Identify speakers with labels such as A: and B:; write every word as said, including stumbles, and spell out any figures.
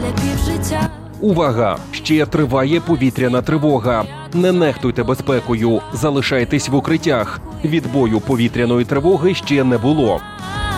A: півжиття.
B: Увага! Ще триває повітряна тривога. Не нехтуйте безпекою, залишайтесь в укриттях. Відбою повітряної тривоги ще не було.